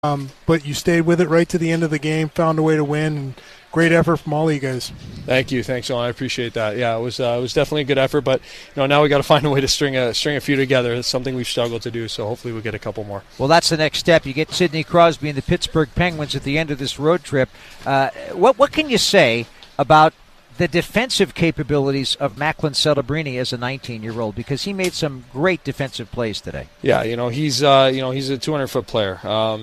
But you stayed with it right to the end of the game, found a way to win, and great effort from all of you guys. Thank you. Thanks, Owen. I appreciate that. Yeah, it was definitely a good effort, but now we got to find a way to string a few together. It's something we've struggled to do, so hopefully we get a couple more. Well, that's the next step. You get Sidney Crosby and the Pittsburgh Penguins at the end of this road trip. What can you say about the defensive capabilities of Macklin Celebrini as a 19-year-old, because he made some great defensive plays today? Yeah, he's a 200-foot player.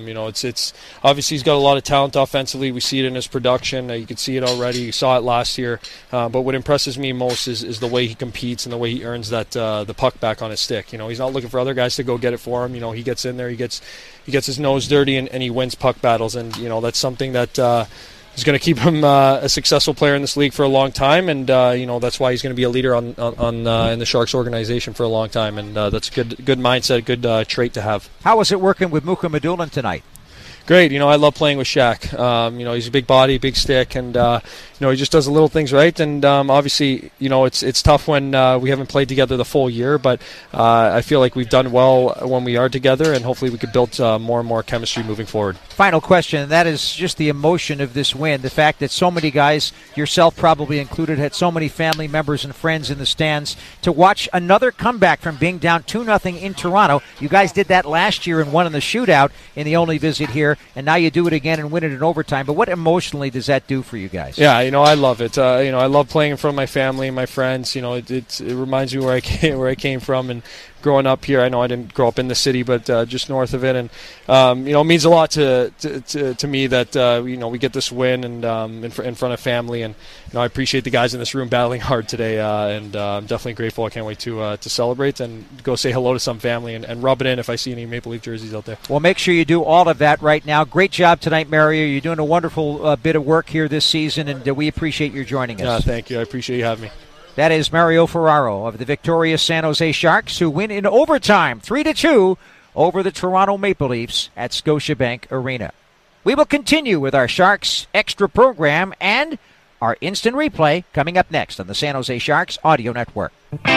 It's obviously he's got a lot of talent offensively. We see it in his production. You can see it already. You saw it last year. But what impresses me most is the way he competes and the way he earns that the puck back on his stick. He's not looking for other guys to go get it for him. He gets in there, he gets his nose dirty, and he wins puck battles. And that's something that is going to keep him a successful player in this league for a long time, and that's why he's going to be a leader on in the Sharks organization for a long time, and that's a good mindset, good trait to have. How was it working with Muka Medulin tonight? Great. I love playing with Shaq. He's a big body, big stick, and he just does the little things right. And obviously, it's tough when we haven't played together the full year, but I feel like we've done well when we are together, and hopefully we could build more and more chemistry moving forward. Final question, and that is just the emotion of this win, the fact that so many guys, yourself probably included, had so many family members and friends in the stands to watch another comeback from being down 2-0 in Toronto. You guys did that last year and won in the shootout in the only visit here, and now you do it again and win it in overtime. But what emotionally does that do for you guys? Yeah, I love it. I love playing in front of my family and my friends. It reminds me where I came from, and growing up here. I know I didn't grow up in the city, but just north of it, and it means a lot to me that we get this win and in front of family, and I appreciate the guys in this room battling hard today, and I'm definitely grateful. I can't wait to celebrate and go say hello to some family and rub it in if I see any Maple Leaf jerseys out there. Well, make sure you do all of that right now. Great job tonight, Mario. You're doing a wonderful bit of work here this season, and we appreciate your joining us. Thank you. I appreciate you having me. That is Mario Ferraro of the victorious San Jose Sharks, who win in overtime 3-2 over the Toronto Maple Leafs at Scotiabank Arena. We will continue with our Sharks Extra program and our instant replay coming up next on the San Jose Sharks Audio Network.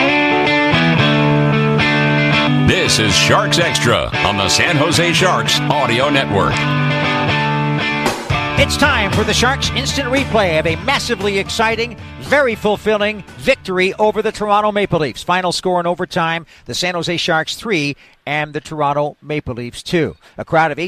This is Sharks Extra on the San Jose Sharks Audio Network. It's time for the Sharks instant replay of a massively exciting, very fulfilling victory over the Toronto Maple Leafs. Final score in overtime, the San Jose Sharks 3 and the Toronto Maple Leafs 2. A crowd of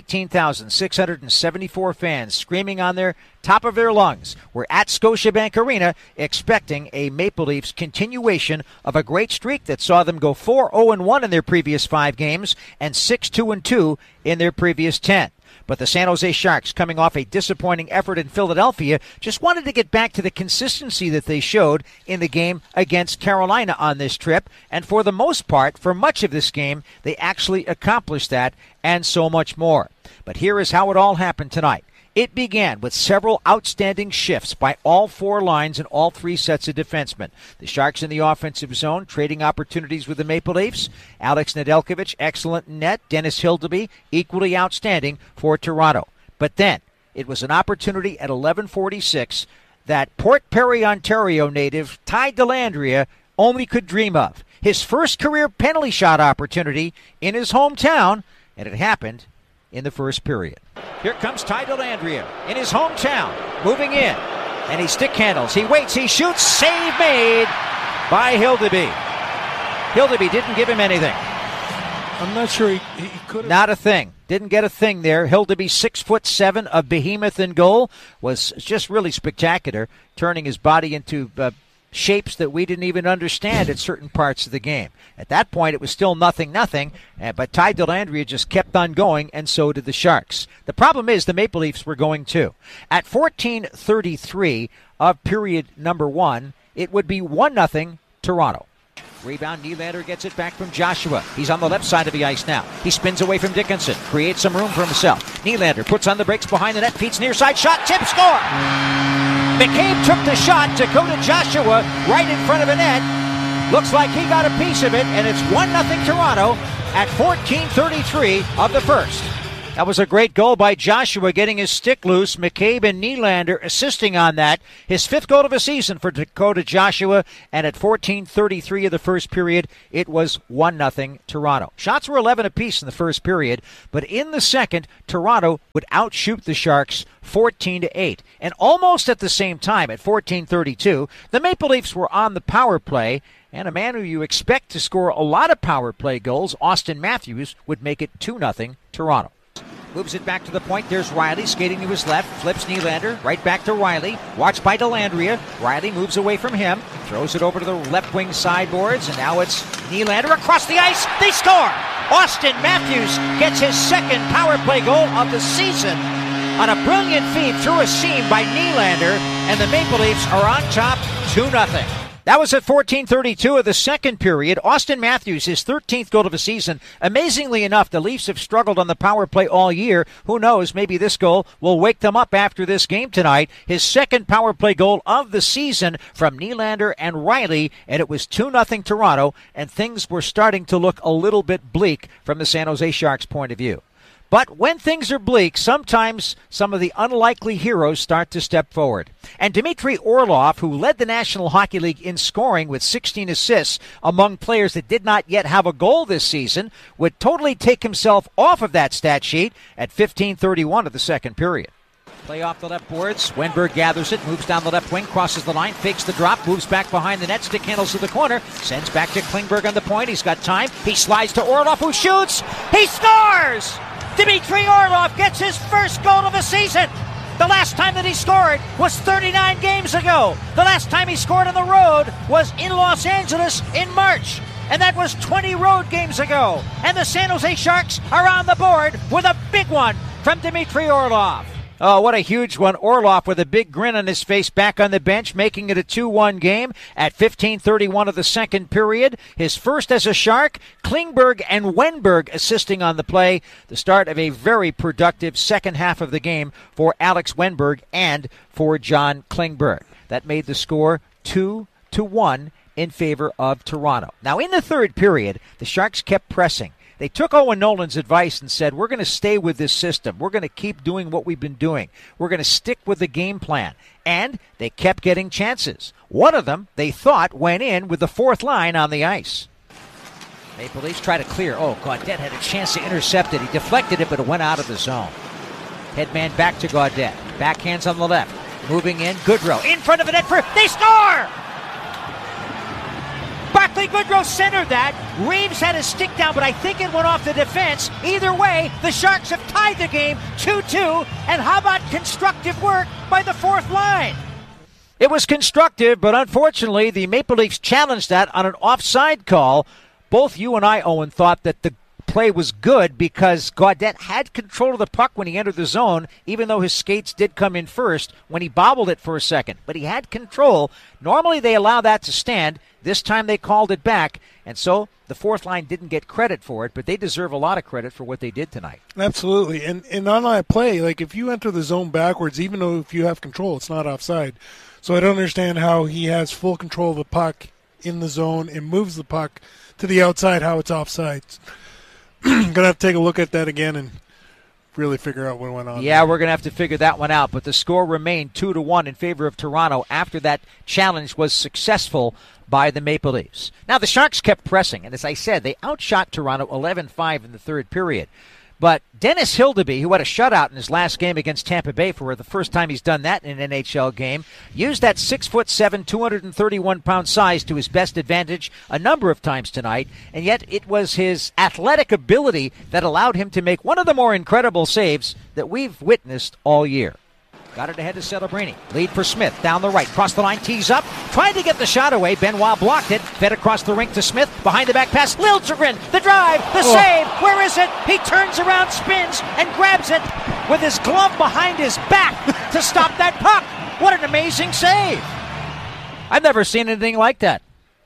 18,674 fans screaming on their top of their lungs were at Scotiabank Arena expecting a Maple Leafs continuation of a great streak that saw them go 4-0-1 in their previous 5 games and 6-2-2 in their previous 10. But the San Jose Sharks, coming off a disappointing effort in Philadelphia, just wanted to get back to the consistency that they showed in the game against Carolina on this trip. And for the most part, for much of this game, they actually accomplished that and so much more. But here is how it all happened tonight. It began with several outstanding shifts by all 4 lines and all 3 sets of defensemen. The Sharks in the offensive zone, trading opportunities with the Maple Leafs. Alex Nedeljkovic, excellent in net. Dennis Hildeby, equally outstanding for Toronto. But then, it was an opportunity at 11:46 that Port Perry, Ontario native Ty Dellandrea only could dream of. His first career penalty shot opportunity in his hometown, and it happened in the first period. Here comes Ty Dellandrea in his hometown, moving in, and he stick handles. He waits, he shoots, save made by Hildeby. Hildeby didn't give him anything. I'm not sure he could have. Not a thing. Didn't get a thing there. Hildeby, 6'7", a behemoth in goal, was just really spectacular, turning his body into shapes that we didn't even understand at certain parts of the game. At that point, it was still 0-0, but Ty Dellandrea just kept on going, and so did the Sharks. The problem is the Maple Leafs were going too. At 14:33 of period number 1, it would be 1-0 Toronto. Rebound, Nylander gets it back from Joshua. He's on the left side of the ice now. He spins away from Dickinson, creates some room for himself. Nylander puts on the brakes behind the net, feeds near side shot, tip, score! McCabe took the shot to go to Joshua right in front of the net. Looks like he got a piece of it, and it's 1-0 Toronto at 14:33 of the first. That was a great goal by Joshua, getting his stick loose. McCabe and Nylander assisting on that. His 5th goal of the season for Dakota Joshua. And at 14:33 of the first period, it was 1-0 Toronto. Shots were 11 apiece in the first period, but in the second, Toronto would outshoot the Sharks 14-8. And almost at the same time, at 14:32, the Maple Leafs were on the power play, and a man who you expect to score a lot of power play goals, Austin Matthews, would make it 2-0 Toronto. Moves it back to the point. There's Riley skating to his left. Flips Nylander. Right back to Riley. Watched by Dellandrea. Riley moves away from him. Throws it over to the left wing sideboards. And now it's Nylander across the ice. They score! Austin Matthews gets his 2nd power play goal of the season on a brilliant feed through a seam by Nylander. And the Maple Leafs are on top 2-0. That was at 14:32 of the second period. Austin Matthews, his 13th goal of the season. Amazingly enough, the Leafs have struggled on the power play all year. Who knows, maybe this goal will wake them up after this game tonight. His 2nd power play goal of the season from Nylander and Riley, and it was 2-0 Toronto, and things were starting to look a little bit bleak from the San Jose Sharks' point of view. But when things are bleak, sometimes some of the unlikely heroes start to step forward. And Dmitry Orlov, who led the National Hockey League in scoring with 16 assists among players that did not yet have a goal this season, would totally take himself off of that stat sheet at 15:31 of the second period. Play off the left boards. Wenberg gathers it, moves down the left wing, crosses the line, fakes the drop, moves back behind the net, stick handles to the corner, sends back to Klingberg on the point. He's got time. He slides to Orlov, who shoots. He scores! Dmitry Orlov gets his 1st goal of the season. The last time that he scored was 39 games ago. The last time he scored on the road was in Los Angeles in March. And that was 20 road games ago. And the San Jose Sharks are on the board with a big one from Dmitry Orlov. Oh, what a huge one. Orlov with a big grin on his face back on the bench, making it a 2-1 game at 15:31 of the second period. His first as a Shark. Klingberg and Wenberg assisting on the play. The start of a very productive second half of the game for Alex Wenberg and for John Klingberg. That made the score 2-1 in favor of Toronto. Now, in the third period, the Sharks kept pressing. They took Owen Nolan's advice and said, we're going to stay with this system. We're going to keep doing what we've been doing. We're going to stick with the game plan. And they kept getting chances. One of them, they thought, went in with the 4th line on the ice. Maple Leafs try to clear. Oh, Gaudette had a chance to intercept it. He deflected it, but it went out of the zone. Headman back to Gaudette. Backhands on the left. Moving in, Goodrow. In front of the net for... They score! Barclay Goodrow centered that. Reeves had a stick down, but I think it went off the defense. Either way, the Sharks have tied the game 2-2. And how about constructive work by the 4th line? It was constructive, but unfortunately, the Maple Leafs challenged that on an offside call. Both you and I, Owen, thought that the play was good because Gaudette had control of the puck when he entered the zone, even though his skates did come in first when he bobbled it for a second. But he had control. Normally they allow that to stand. This time they called it back, and so the 4th line didn't get credit for it, but they deserve a lot of credit for what they did tonight. Absolutely. And on that play, like if you enter the zone backwards, even though if you have control, it's not offside. So I don't understand how he has full control of the puck in the zone and moves the puck to the outside, how it's offside. Going to have to take a look at that again and really figure out what went on. Yeah, we're going to have to figure that one out. But the score remained 2-1 in favor of Toronto after that challenge was successful by the Maple Leafs. Now, the Sharks kept pressing, and as I said, they outshot Toronto 11-5 in the third period. But Dennis Hildeby, who had a shutout in his last game against Tampa Bay for the first time he's done that in an NHL game, used that 6'7", 231-pound size to his best advantage a number of times tonight, and yet it was his athletic ability that allowed him to make one of the more incredible saves that we've witnessed all year. Got it ahead to Celebrini. Lead for Smith. Down the right. Cross the line. Tees up. Tried to get the shot away. Benoit blocked it. Fed across the rink to Smith. Behind the back pass. Liljegren. The drive. The save. Where is it? He turns around, spins, and grabs it with his glove behind his back to stop that puck. What an amazing save. I've never seen anything like that.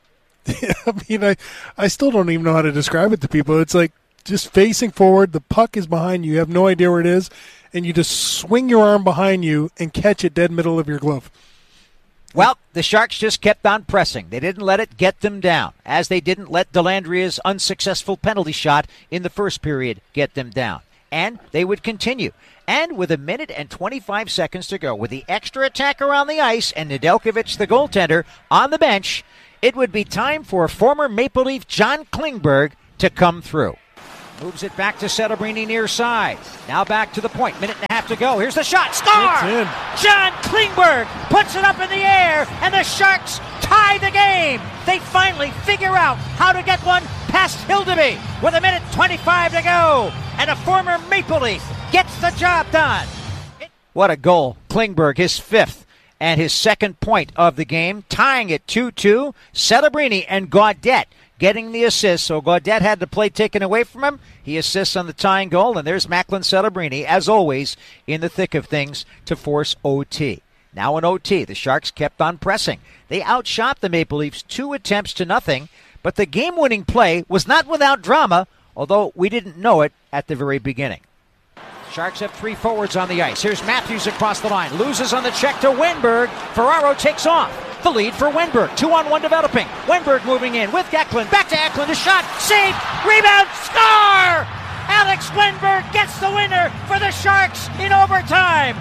I mean, I still don't even know how to describe it to people. It's like just facing forward. The puck is behind you. You have no idea where it is. And you just swing your arm behind you and catch it dead middle of your glove. Well, the Sharks just kept on pressing. They didn't let it get them down, as they didn't let Dellandrea's unsuccessful penalty shot in the first period get them down. and they would continue. And with 1 minute and 25 seconds to go, with the extra attacker on the ice and Nedeljkovic, the goaltender, on the bench, it would be time for former Maple Leaf John Klingberg to come through. Moves it back to Celebrini near side. Now back to the point. Minute and a half to go. Here's the shot. Score! John Klingberg puts it up in the air, and the Sharks tie the game. They finally figure out how to get one past Hildeby with 1 minute 25 to go. And a former Maple Leaf gets the job done. What a goal. Klingberg, his 5th and his 2nd point of the game, tying it 2-2. Celebrini and Gaudette getting the assist, so Gaudette had the play taken away from him. He assists on the tying goal, and there's Macklin Celebrini, as always, in the thick of things to force OT. Now in OT, the Sharks kept on pressing. They outshot the Maple Leafs 2 attempts to nothing, but the game-winning play was not without drama, although we didn't know it at the very beginning. Sharks have 3 forwards on the ice. Here's Matthews across the line. Loses on the check to Wenberg. Ferraro takes off. The lead for Wenberg. 2-on-1 developing. Wenberg moving in with Eklund. Back to Eklund. A shot. Save. Rebound. Score! Alex Wenberg gets the winner for the Sharks in overtime.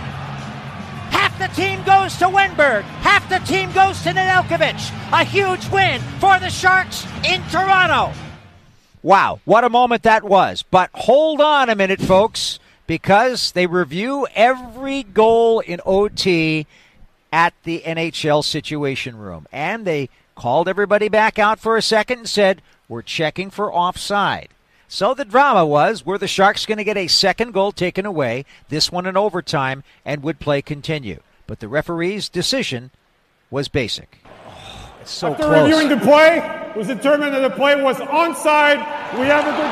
Half the team goes to Wenberg. Half the team goes to Nedeljkovic. A huge win for the Sharks in Toronto. Wow, what a moment that was. But hold on a minute, folks, because they review every goal in OT at the NHL Situation Room. And they called everybody back out for a second and said, we're checking for offside. So the drama was, were the Sharks going to get a second goal taken away, this one in overtime, and would play continue? But the referee's decision was basic. It's so After close. reviewing the play, it was determined that the play was onside. We have a good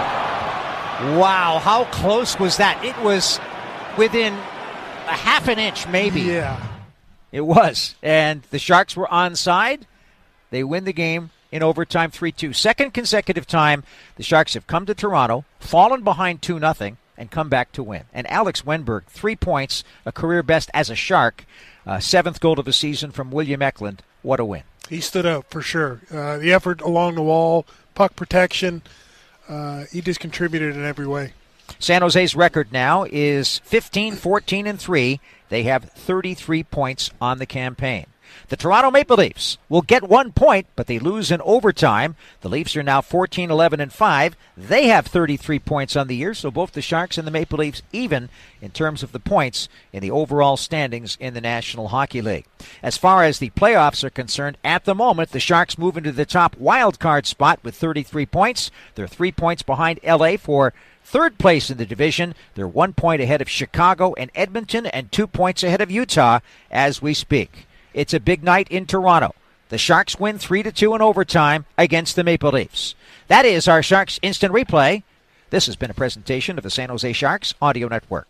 goal. Wow, how close was that? It was within a half an inch, maybe. Yeah. It was. And the Sharks were onside. They win the game in overtime 3-2. Second consecutive time the Sharks have come to Toronto, fallen behind 2-0, and come back to win. And Alex Wenberg, 3 points, a career best as a Shark. 7th goal of the season from William Eklund. What a win. He stood out for sure. The effort along the wall, puck protection, he just contributed in every way. San Jose's record now is 15-14-3. They have 33 points on the campaign. The Toronto Maple Leafs will get 1 point, but they lose in overtime. The Leafs are now 14-11-5. They have 33 points on the year, so both the Sharks and the Maple Leafs even in terms of the points in the overall standings in the National Hockey League. As far as the playoffs are concerned, at the moment, the Sharks move into the top wild card spot with 33 points. They're 3 points behind LA for third place in the division. They're 1 point ahead of Chicago and Edmonton and 2 points ahead of Utah as we speak. It's a big night in Toronto. The Sharks win 3-2 in overtime against the Maple Leafs. That is our Sharks Instant Replay. This has been a presentation of the San Jose Sharks Audio Network.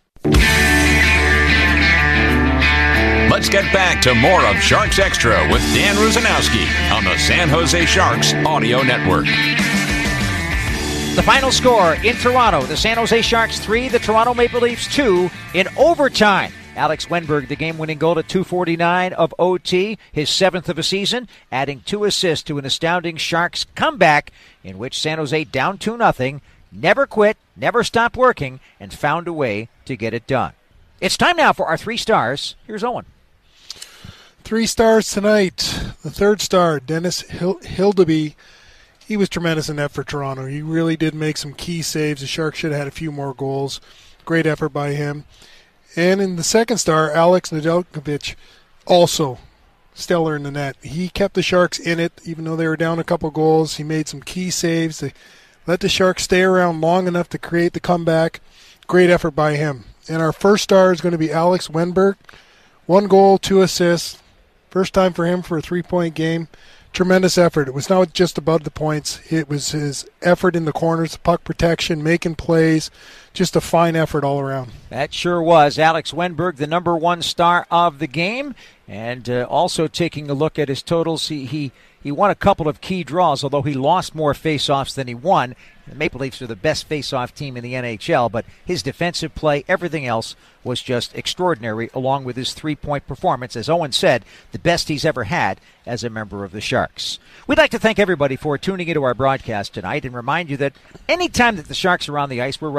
Let's get back to more of Sharks Extra with Dan Rusanowski on the San Jose Sharks Audio Network. The final score in Toronto, the San Jose Sharks 3, the Toronto Maple Leafs 2 in overtime. Alex Wenberg, the game-winning goal at 2:49 of OT, his 7th of the season, adding 2 assists to an astounding Sharks comeback in which San Jose down 2-0, never quit, never stopped working, and found a way to get it done. It's time now for our 3 stars. Here's Owen. 3 stars tonight. The 3rd star, Dennis Hildeby. He was tremendous in that for Toronto. He really did make some key saves. The Sharks should have had a few more goals. Great effort by him. And in the 2nd star, Alex Nedeljkovic, also stellar in the net. He kept the Sharks in it, even though they were down a couple goals. He made some key saves. They let the Sharks stay around long enough to create the comeback. Great effort by him. And our 1st star is going to be Alex Wenberg. 1 goal, 2 assists. First time for him for a 3-point game. Tremendous effort. It was not just about the points. It was his effort in the corners, puck protection, making plays. Just a fine effort all around. That sure was. Alex Wenberg, the number 1 star of the game. And also taking a look at his totals, he won a couple of key draws, although he lost more faceoffs than he won. The Maple Leafs are the best faceoff team in the NHL, but his defensive play, everything else, was just extraordinary, along with his 3-point performance. As Owen said, the best he's ever had as a member of the Sharks. We'd like to thank everybody for tuning into our broadcast tonight and remind you that anytime that the Sharks are on the ice, we're right here on the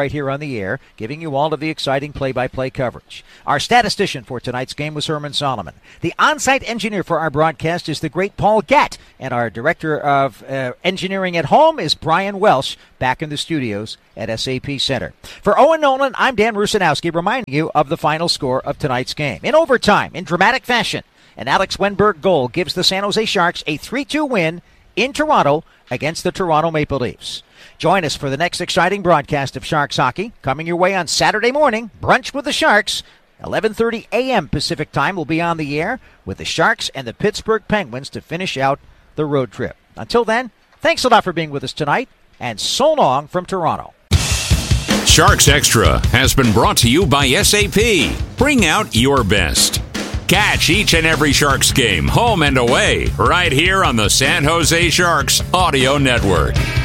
the air, giving you all of the exciting play-by-play coverage. Our statistician for tonight's game was Herman Solomon. The on-site engineer for our broadcast is the great Paul Gatt, and our director of engineering at home is Brian Welsh, back in the studios at SAP Center. For Owen Nolan, I'm Dan Rusanowski, reminding you of the final score of tonight's game. In overtime, in dramatic fashion, an Alex Wenberg goal gives the San Jose Sharks a 3-2 win in Toronto against the Toronto Maple Leafs. Join us for the next exciting broadcast of Sharks hockey, coming your way on Saturday morning, Brunch with the Sharks. 11:30 a.m. Pacific time will be on the air with the Sharks and the Pittsburgh Penguins to finish out the road trip. Until then, thanks a lot for being with us tonight, and so long from Toronto. Sharks Extra has been brought to you by SAP. Bring out your best. Catch each and every Sharks game, home and away, right here on the San Jose Sharks Audio Network.